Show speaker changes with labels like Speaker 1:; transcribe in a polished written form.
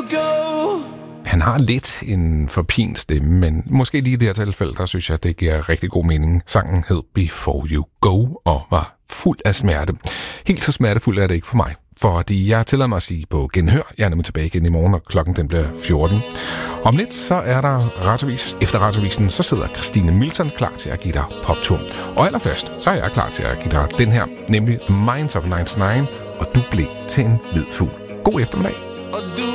Speaker 1: go.
Speaker 2: Han har lidt en forpint stemme, men måske lige i det her tilfælde, der synes jeg, det giver rigtig god mening. Sangen hed Before You Go og var fuld af smerte. Helt så smertefuld er det ikke for mig, fordi jeg tillader mig at sige på genhør. Jeg er nemlig tilbage igen i morgen, og klokken den bliver 14. Om lidt så er der radiovis. Efter radiovisen så sidder Christine Milton klar til at give dig poptur. Og allerførst så er jeg klar til at give dig den her, nemlig The Minds of 99, og du blev til en hvid fugl. God eftermiddag.